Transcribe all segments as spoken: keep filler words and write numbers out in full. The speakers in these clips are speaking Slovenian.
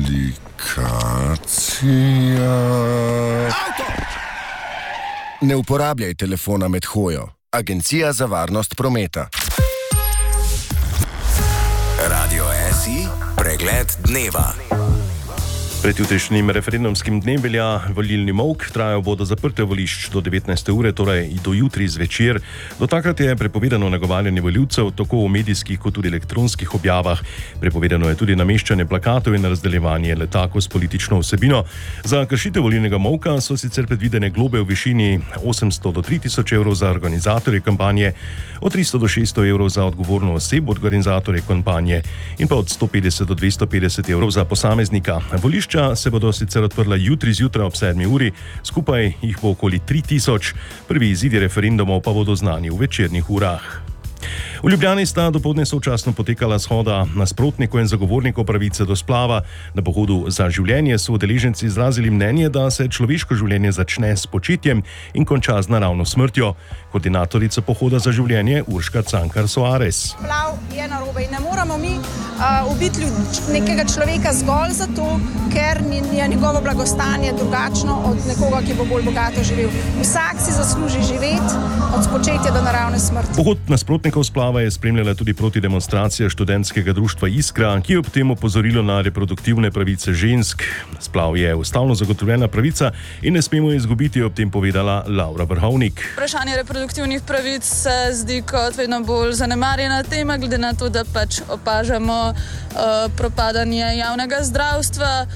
Aplikacija. Ne uporabljaj telefona med hojo. Agencija za varnost prometa. Radio S I, pregled dneva. Pred jutrišnjim referendumskim dnem velja volilni molk, trajal bo do zaprte volišč do devetnajste ure, torej do jutri zvečer. Do takrat je prepovedano nagovarjanje volivcev, tako v medijskih kot tudi elektronskih objavah. Prepovedano je tudi nameščanje plakatov in razdeljevanje letakov s politično vsebino. Za kršitev volilnega molka so sicer predvidene globe v višini osemsto do tri tisoč evrov za organizatorje kampanje, od tristo do šeststo evrov za odgovorno osebo organizatorje kampanje in pa od sto petdeset do dvesto petdeset evrov za posameznika. Volišča se bodo sicer odprla jutri zjutraj ob sedmi uri, skupaj jih bo okoli tri tisoč, prvi izidi referendumov pa bodo znani v večernih urah. V Ljubljani sta dopoldne sočasno potekala shoda nasprotnikov in zagovornikov pravice do splava. Na pohodu za življenje so udeleženci izrazili mnenje, da se človeško življenje začne s početjem in konča z naravno smrtjo. Koordinatorica pohoda za življenje Urška Cankar Soares. Splav je narobe in ne moramo mi uh, ubiti nekega človeka zgolj zato, ker je njegovo blagostanje drugačno od nekoga, ki bo bolj bogato živel. Vsak si zasluži živeti od spočetja do naravne smrti. Pohod nasprotnikov splava je spremljala tudi protidemonstracija študentskega društva Iskra, ki je ob tem opozorilo na reproduktivne pravice žensk. Splav je ustavno zagotovljena pravica in ne smemo izgubiti, ob tem povedala Laura Vrhovnik. Vprašanje reproduktivnih pravic se zdi kot vedno bolj zanemarjena tema, glede na to, da pač opažamo uh, propadanje javnega zdravstva, uh,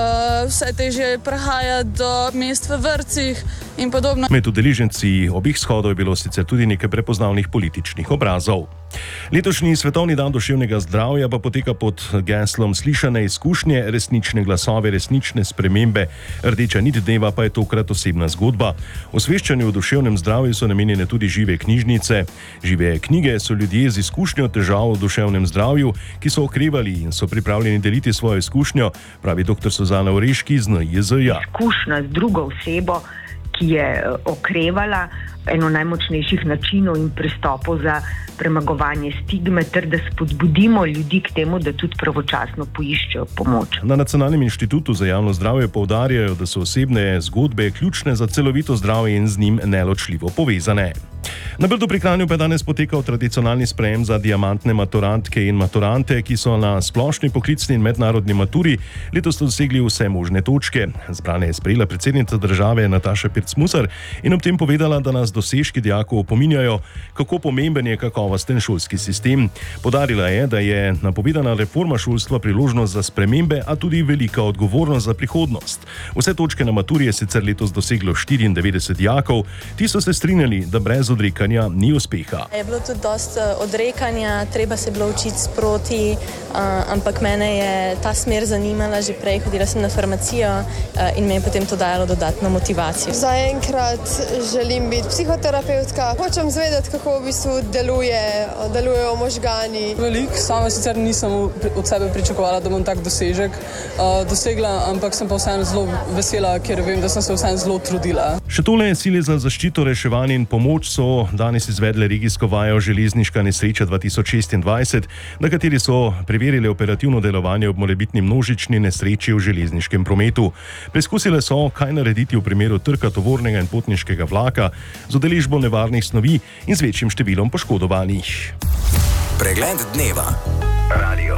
vse težje prihaja do mest v vrtcih in podobno. Med udeleženci obih shodov je bilo sicer tudi nekaj prepoznavnih političnih obrazov. Letošnji svetovni dan duševnega zdravja pa poteka pod geslom Slišane izkušnje, resnične glasove, resnične spremembe. Rdeča nit dneva pa je tokrat osebna zgodba. Osveščanju o duševnem zdravju so namenjene tudi žive knjižnice. Žive knjige so ljudje z izkušnjo težav v duševnem zdravju, ki so okrevali in so pripravljeni deliti svojo izkušnjo, pravi doktor Suzana Oreški iz N I Z J. Izkušnja z drugo osebo, ki je okrevala, eno najmočnejših načinov in pristopov za premagovanje stigme, ter da spodbudimo ljudi k temu, da tudi pravočasno poiščejo pomoč. Na Nacionalnem inštitutu za javno zdravje poudarjajo, da so osebne zgodbe ključne za celovito zdravje in z njim neločljivo povezane. Na Brdu pri Kranju pa je danes potekal tradicionalni sprejem za diamantne maturantke in maturante, ki so na splošni poklicni in mednarodni maturi letos dosegli vse možne točke. Zbrane je sprejela predsednica države Nataša Pirc Musar in ob tem povedala, da nas dosežki dijakov opominjajo, kako pomemben je kakovosten šolski sistem. Poudarila je, da je napovedana reforma šolstva priložnost za spremembe, a tudi velika odgovornost za prihodnost. Vse točke na maturi je sicer letos doseglo štiriindevetdeset dijakov. Ti so se strinjali, da brez odrekanja ni uspeha. Je bilo tudi dosta odrekanja, treba se bilo učiti sproti, uh, ampak mene je ta smer zanimala že prej, hodila sem na farmacijo uh, in me je potem to dajalo dodatno motivacijo. Zaenkrat želim biti psihoterapeutka, hočem zvedeti, kako v bistvu deluje, delujejo možgani. Veliko, sama sicer nisem od sebe pričakovala, da bom tak dosežek uh, dosegla, ampak sem pa vseeno zelo vesela, ker vem, da sem se vseeno zelo trudila. Še tole sile za zaščito, reševanje in pomoč so danes izvedle regijsko vajo železniška nesreča dva tisoč šestindvajset, na kateri so preverili operativno delovanje ob morebitni množični nesreči v železniškem prometu. Preizkusile so, kaj narediti v primeru trka tovornega in potniškega vlaka z udeležbo nevarnih snovi in z večjim številom poškodovanih. Pregled dneva. Radio